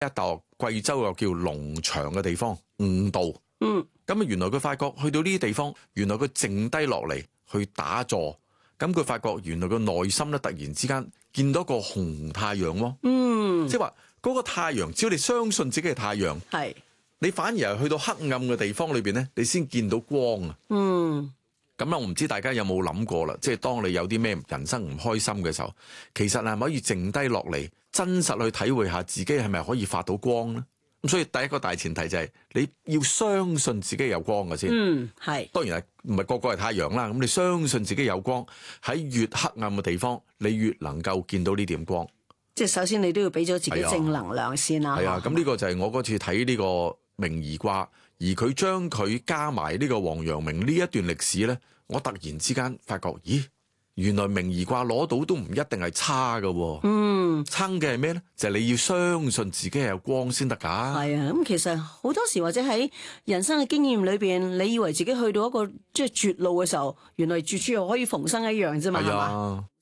一笪貴州又叫農場嘅地方悟道。咁原來佢發覺去到呢啲地方，原來佢靜低落嚟去打坐，咁佢發覺原來個內心咧突然之間見到個紅太陽喎。即係話嗰個太陽，只要你相信自己係太陽，係你反而係去到黑暗嘅地方裏邊咧，你先見到光啊。咁我唔知大家有冇諗過啦，即係當你有啲咩人生唔開心嘅時候，其實係咪可以靜低落嚟，真實去體會下自己係咪可以發到光呢？咁所以第一個大前提就係你要相信自己有光嘅先。係當然係唔係個個係太陽啦。咁你相信自己有光，喺越黑暗嘅地方，你越能夠見到呢點光。 即係首先你都要俾咗自己正能量先啦。 係啊，咁呢個就係我嗰次睇呢個明夷卦，而佢將佢加埋呢個王陽明呢一段歷史咧，我突然之間發覺，咦，原來明夷卦攞到都唔一定係差㗎喎。撐嘅係咩咧？就係你要相信自己係有光先得㗎。係啊， 咁其實好多時或者喺人生嘅經驗裏邊，你以為自己去到一個即係絕路嘅時候，原來絕處又可以逢生一樣啫嘛。係嘛？